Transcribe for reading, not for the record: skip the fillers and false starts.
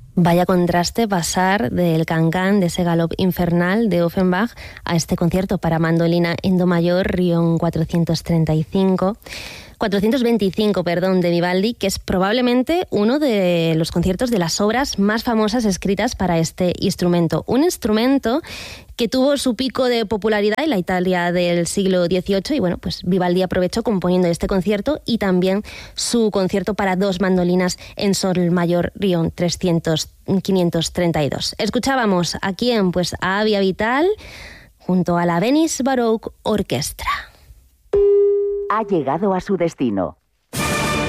Vaya contraste pasar del Can-Can, de ese galop infernal de Offenbach, a este concierto para mandolina en do mayor, Rion 425, de Vivaldi, que es probablemente uno de los conciertos de las obras más famosas escritas para este instrumento. Un instrumento que tuvo su pico de popularidad en la Italia del siglo XVIII y bueno, pues Vivaldi aprovechó componiendo este concierto y también su concierto para dos mandolinas en sol mayor Rion 532. Escuchábamos a quién, pues a Avia Vital junto a la Venice Baroque Orchestra. Ha llegado a su destino.